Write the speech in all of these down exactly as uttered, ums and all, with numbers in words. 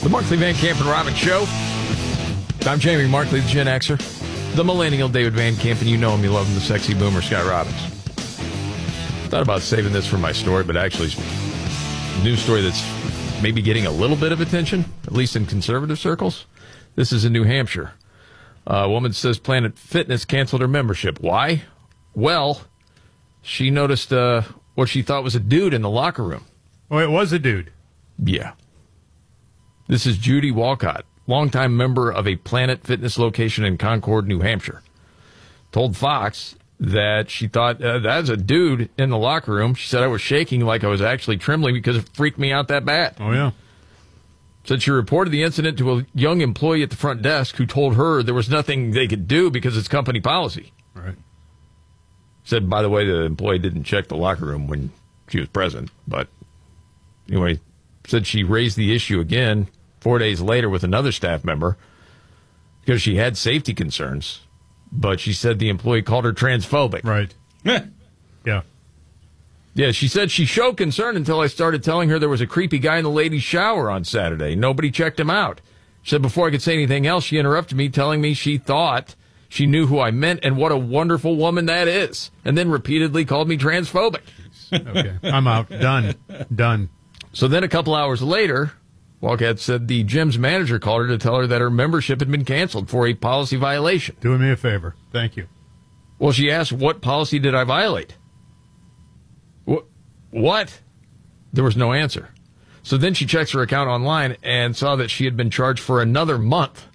The Markley, Van Camp, and Robbins Show. I'm Jamie Markley, the Gen Xer. The millennial David Van Camp, and you know him, you love him, the sexy boomer Scott Robbins. Thought about saving this for my story, but actually it's a news story that's maybe getting a little bit of attention, at least in conservative circles. This is in New Hampshire. A woman says Planet Fitness canceled her membership. Why? Well, she noticed uh, what she thought was a dude in the locker room. Oh, it was a dude. Yeah. This is Judy Walcott, longtime member of a Planet Fitness location in Concord, New Hampshire. Told Fox that she thought, uh, that's a dude in the locker room. She said I was shaking like I was actually trembling because it freaked me out that bad. Oh, yeah. Said she reported the incident to a young employee at the front desk who told her there was nothing they could do because it's company policy. Right. Said, by the way, the employee didn't check the locker room when she was present. But anyway, said she raised the issue again four days later with another staff member because she had safety concerns. But she said the employee called her transphobic. Right. Yeah. Yeah, she said she showed concern until I started telling her there was a creepy guy in the ladies' shower on Saturday. Nobody checked him out. She said before I could say anything else, she interrupted me, telling me she thought she knew who I meant and what a wonderful woman that is, and then repeatedly called me transphobic. Okay, I'm out. Done. Done. So then a couple hours later, Walcott said the gym's manager called her to tell her that her membership had been canceled for a policy violation. Doing me a favor. Thank you. Well, she asked, what policy did I violate? What? What? There was no answer. So then she checks her account online and saw that she had been charged for another month.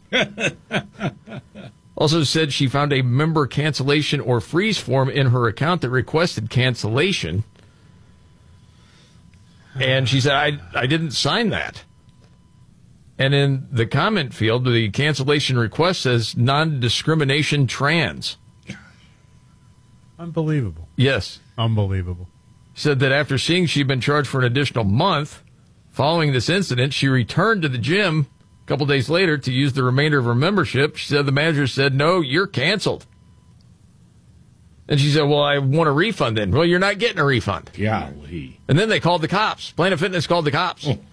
Also said she found a member cancellation or freeze form in her account that requested cancellation. And she said, I, I didn't sign that. And in the comment field, the cancellation request says non-discrimination trans. Unbelievable. Yes. Unbelievable. Said that after seeing she'd been charged for an additional month, following this incident, she returned to the gym a couple days later to use the remainder of her membership. She said the manager said, no, you're canceled. And she said, well, I want a refund then. Well, you're not getting a refund. Golly. And then they called the cops. Planet Fitness called the cops. Oh.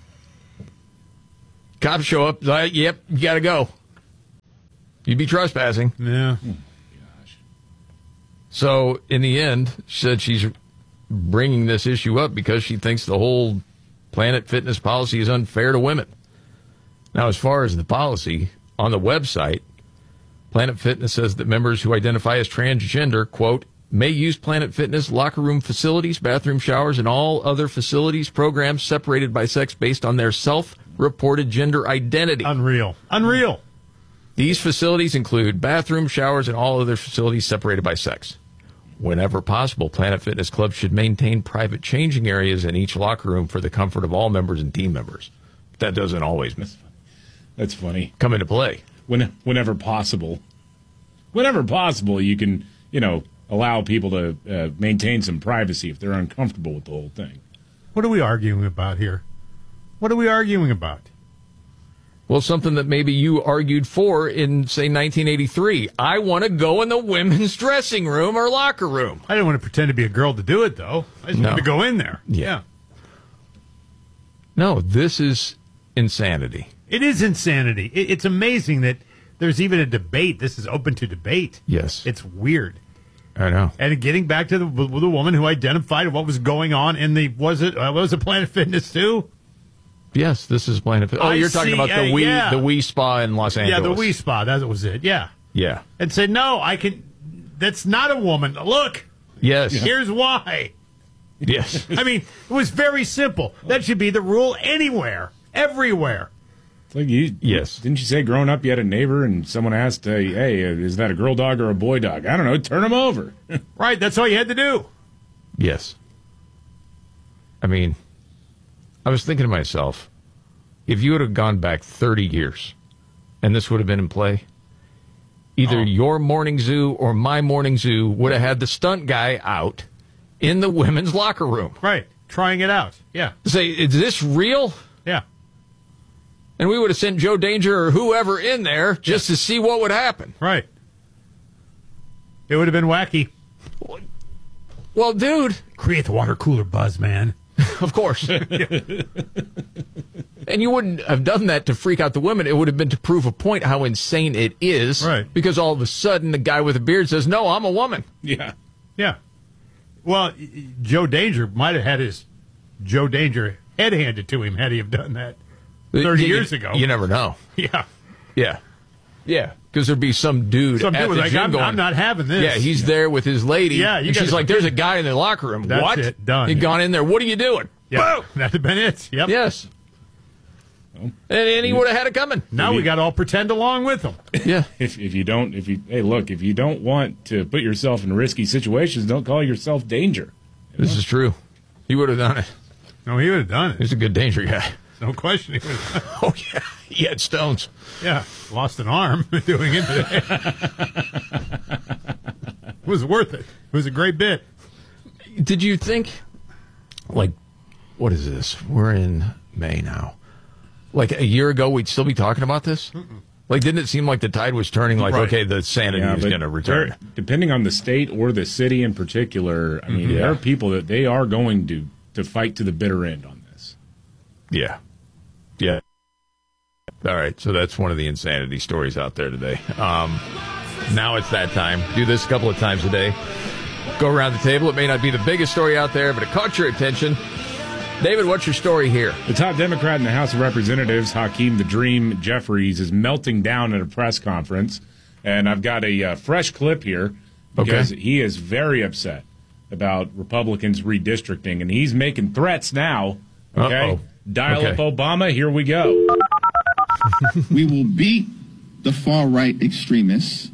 Cops show up. Like, yep, you got to go. You'd be trespassing. Yeah. Oh, gosh. So in the end, she said she's bringing this issue up because she thinks the whole Planet Fitness policy is unfair to women. Now, as far as the policy, on the website, Planet Fitness says that members who identify as transgender, quote, may use Planet Fitness locker room facilities, bathroom showers, and all other facilities, programs separated by sex based on their self-reported gender identity. Unreal. Unreal. These facilities include bathroom showers and all other facilities separated by sex. Whenever possible, Planet Fitness clubs should maintain private changing areas in each locker room for the comfort of all members and team members. That doesn't always That's funny. come into play. When, whenever possible. Whenever possible, you can, you know, allow people to uh, maintain some privacy if they're uncomfortable with the whole thing. What are we arguing about here? What are we arguing about? Well, something that maybe you argued for in, say, nineteen eighty-three. I want to go in the women's dressing room or locker room. I didn't want to pretend to be a girl to do it, though. I just No. wanted to go in there. Yeah. Yeah. No, this is insanity. It is insanity. It, it's amazing that there's even a debate. This is open to debate. Yes. It's weird. I know. And getting back to the, the woman who identified what was going on in the, was it, uh, was it Planet Fitness too? Yes, this is Planet Fitness. Oh, I you're talking see, about the uh, Wii, yeah. the Wii Spa in Los Angeles. Yeah, the Wii Spa. That was it. Yeah. Yeah. And said, no, I can, that's not a woman. Look, Yes. here's why. Yes. I mean, it was very simple. That should be the rule anywhere, everywhere. It's like you, Yes. Didn't you say growing up you had a neighbor and someone asked, uh, hey, uh, is that a girl dog or a boy dog? I don't know. Turn them over. Right, that's all you had to do. Yes. I mean, I was thinking to myself, if you would have gone back thirty years and this would have been in play, either Oh. your morning zoo or my morning zoo would have had the stunt guy out in the women's locker room. Right, trying it out. Yeah, Say, is this real? yeah. And we would have sent Joe Danger or whoever in there just to see what would happen. Right. It would have been wacky. Well, dude, Create the water cooler buzz, man. of course. And And you wouldn't have done that to freak out the women. It would have been to prove a point how insane it is. Right. Because all of a sudden, the guy with a beard says, no, I'm a woman. Yeah. Yeah. Well, Joe Danger might have had his Joe Danger head handed to him had he have done that thirty You- years ago. You never know. Yeah. Yeah. Yeah. Because there'd be some dude Some at dude the was like, gym I'm, going, I'm not having this. Yeah, he's there with his lady. Yeah, you and she's gotta- like, there's a guy in the locker room. That's What? it, done. He'd gone in there. What are you doing? Yeah. Boom! That'd have been it. Yep. Yes. And, and he would have had it coming. Now we got to all pretend along with him. Yeah. If if you don't, if you hey, look, if you don't want to put yourself in risky situations, don't call yourself Danger. This is true. He would have done it. No, he would have done it. He's a good danger guy. No question. He would have. Oh, yeah. He had stones. Yeah. Lost an arm doing it today. It was worth it. It was a great bit. Did you think, like, what is this? We're in May now. Like a year ago, we'd still be talking about this? Mm-mm. Like, didn't it seem like the tide was turning? Like, Right. okay, the sanity Yeah, is but going to return. there- Depending on the state or the city in particular, I mean, Mhm. there are Yeah. people that they are going to to fight to the bitter end on this. Yeah. Yeah. All right. So that's one of the insanity stories out there today. Um, now it's that time. Do this a couple of times a day. Go around the table. It may not be the biggest story out there, but it caught your attention. David, what's your story here? The top Democrat in the House of Representatives, Hakeem the Dream Jeffries, is melting down at a press conference. And I've got a uh, fresh clip here because Okay. he is very upset about Republicans redistricting, and he's making threats now. Okay? Uh-oh. Dial Okay. up Obama. Here we go. We will beat the far-right extremists.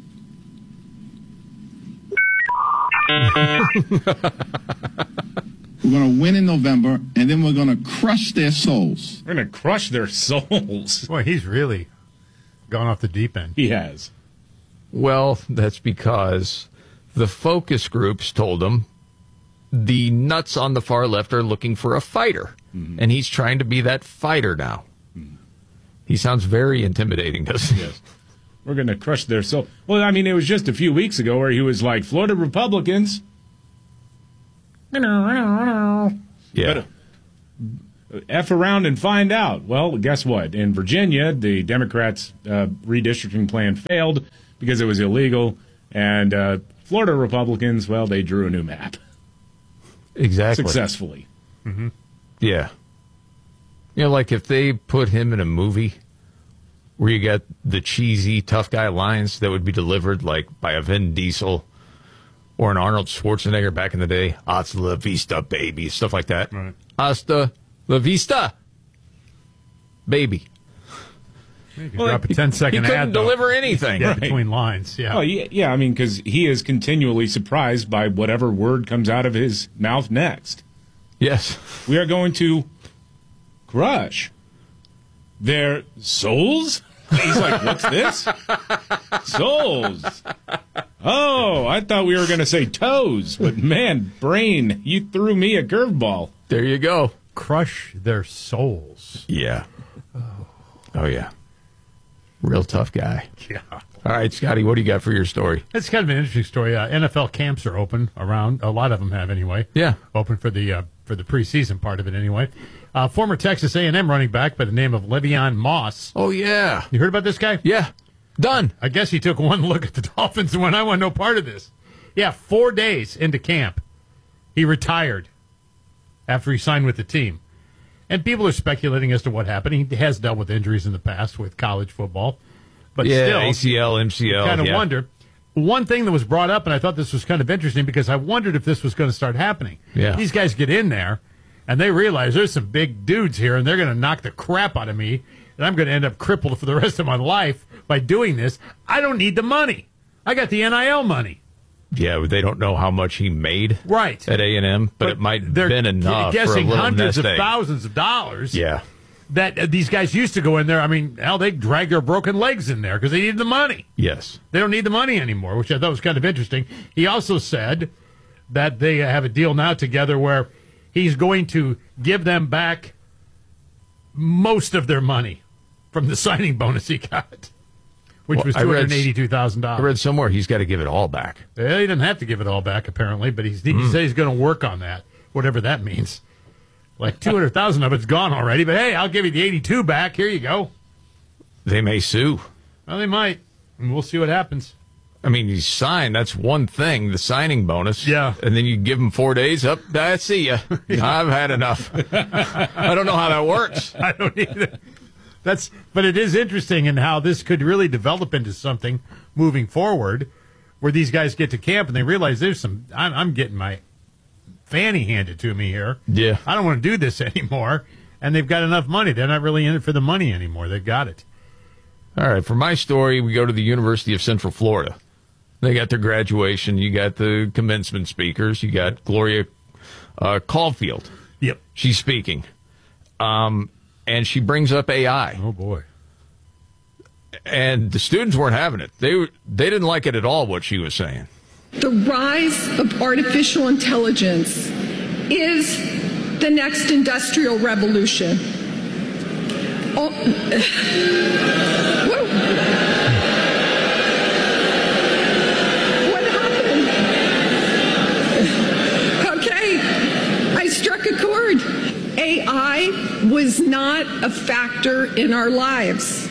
We're going to win in November, and then we're going to crush their souls. We're going to crush their souls. Boy, he's really gone off the deep end. He has. Well, that's because the focus groups told him the nuts on the far left are looking for a fighter, Mm-hmm. and he's trying to be that fighter now. He sounds very intimidating, doesn't he? Yes. We're going to crush their soul. Well, I mean, it was just a few weeks ago where he was like, Florida Republicans. Yeah. But, uh, F around and find out. Well, guess what? In Virginia, the Democrats' uh, redistricting plan failed because it was illegal. And uh, Florida Republicans, well, they drew a new map Exactly. successfully. Yeah. You know, like if they put him in a movie where you got the cheesy tough guy lines that would be delivered like by a Vin Diesel or an Arnold Schwarzenegger back in the day, hasta la vista, baby, stuff like that. Right. Hasta la vista, baby. You could Well, drop a He ten-second couldn't ad, though. deliver anything. Yeah, Right. between lines. Yeah. Oh, yeah, yeah, I mean, because he is continually surprised by whatever word comes out of his mouth next. Yes. We are going to crush their souls? He's like, what's this? Souls. Oh, I thought we were going to say toes, but man, brain, you threw me a curveball. There you go. Crush their souls. Yeah. Oh, yeah. Real tough guy. Yeah. All right, Scotty, what do you got for your story? It's kind of an interesting story. Uh, N F L camps are open around. A lot of them have anyway. Yeah. Open for the uh, for the preseason part of it anyway. Uh, former Texas A and M running back by the name of Le'Veon Moss. Oh, yeah. You heard about this guy? Yeah. Done. I guess he took one look at the Dolphins and went, I want no part of this. Yeah, four days into camp, he retired after he signed with the team. And people are speculating as to what happened. He has dealt with injuries in the past with college football. But Yeah, still, A C L, M C L. kind of yeah. wonder. One thing that was brought up, and I thought this was kind of interesting because I wondered if this was going to start happening. Yeah. These guys get in there, and they realize there's some big dudes here, and they're going to knock the crap out of me, and I'm going to end up crippled for the rest of my life by doing this. I don't need the money. I got the N I L money. Yeah, but they don't know how much he made Right. at A and M, but, it might have they're been enough for a guessing little hundreds nest of egg. thousands of dollars. Yeah. That uh, these guys used to go in there. I mean, hell, they drag their broken legs in there because they needed the money. Yes. They don't need the money anymore, which I thought was kind of interesting. He also said that they have a deal now together where he's going to give them back most of their money from the signing bonus he got, which Well, was I two read- hundred eighty-two thousand I dollars. read somewhere he's got to give it all back. Well, he didn't have to give it all back, apparently, but he's, he Hmm. said he's going to work on that, whatever that means. Like two hundred thousand of it's gone already, but hey, I'll give you the eighty-two back. Here you go. They may sue. Well, they might. And we'll see what happens. I mean, you sign, that's one thing, the signing bonus. Yeah. And then you give them four days, up, I see ya. I've had enough. I don't know how that works. I don't either. That's, but it is interesting in how this could really develop into something moving forward, where these guys get to camp and they realize there's some. I'm, I'm getting my fanny handed to me here. Yeah. I don't want to do this anymore, and they've got enough money. They're not really in it for the money anymore. They've got it. All right, for my story, we go to the University of Central Florida. They got their graduation. You got the commencement speakers. You got Gloria uh, Caulfield. Yep. She's speaking. Um, and she brings up A I. Oh, boy. And the students weren't having it. They they didn't like it at all, what she was saying. The rise of artificial intelligence is the next industrial revolution. Oh, whoa. What happened? Okay, I struck a chord. A I was not a factor in our lives.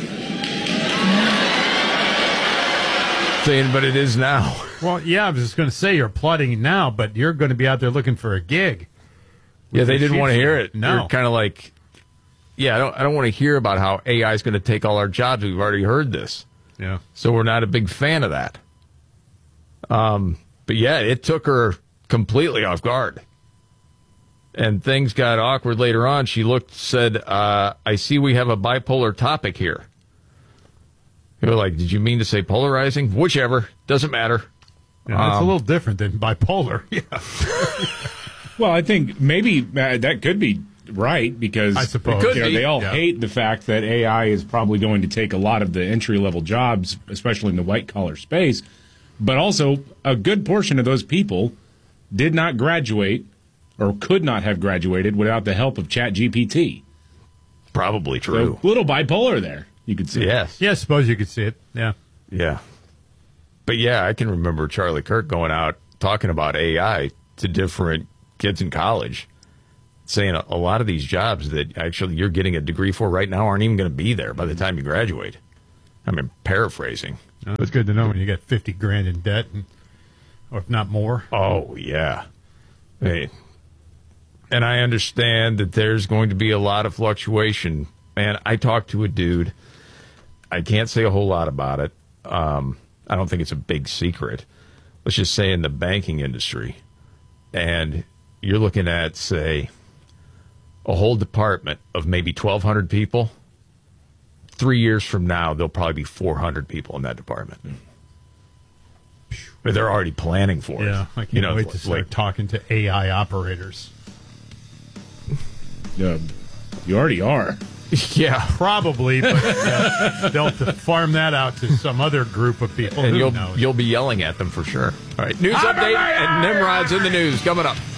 Saying, but it is now. Well, yeah, I was just going to say you're applauding it now, but you're going to be out there looking for a gig. Yeah, they didn't want to hear it. No. They're kind of like, yeah, I don't, I don't want to hear about how A I is going to take all our jobs. We've already heard this. Yeah. So we're not a big fan of that. Um, but yeah, it took her completely off guard. And things got awkward later on. She looked, said, uh, I see we have a bipolar topic here. You were like, did you mean to say polarizing? Whichever. Doesn't matter. Yeah, that's Um, a little different than bipolar. Yeah. Well, I think maybe uh, that could be right because I suppose. you It could know, be. they all Yeah. hate the fact that A I is probably going to take a lot of the entry level jobs, especially in the white collar space. But also, a good portion of those people did not graduate or could not have graduated without the help of ChatGPT. Probably So, true. a little bipolar there, you could see. Yes. Yeah, I suppose you could see it. Yeah. Yeah. But yeah, I can remember Charlie Kirk going out talking about A I to different kids in college, saying a, a lot of these jobs that actually you're getting a degree for right now aren't even going to be there by the time you graduate. I mean, paraphrasing. No, it's good to know when you got fifty grand in debt, and, or if not more. Oh, yeah. Hey. And I understand that there's going to be a lot of fluctuation. Man, I talked to a dude. I can't say a whole lot about it. Um, I don't think it's a big secret. Let's just say in the banking industry. And you're looking at, say, a whole department of maybe twelve hundred people. Three years from now, there'll probably be four hundred people in that department. But they're already planning for it. Yeah, I can't You know, wait to start like- talking to A I operators. Uh, you already are. Yeah. Probably, but uh, they'll have to farm that out to some other group of people. And Who you'll knows? you'll be yelling at them for sure. All right, news update and Nimrod's in the news coming up.